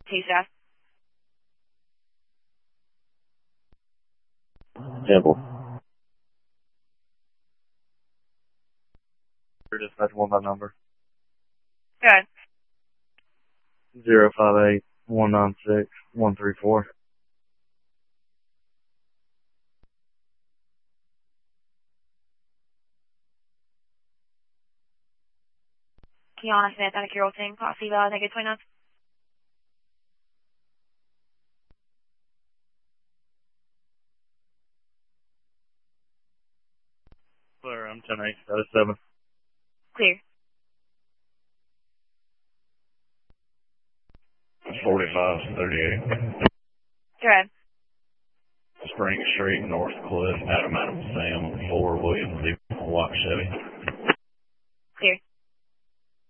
Two staff. Temple. Dispatch 1 by number. Go ahead. 058-196-134. Kiana Smith out of Carroll Ting, Class C Valley, Negative 29. Clear, I'm 10-8, that is 7. Clear. 4538. Go ahead. Spring Street, North Cliff, Adam Sam, 4 Williams, White Chevy. Clear.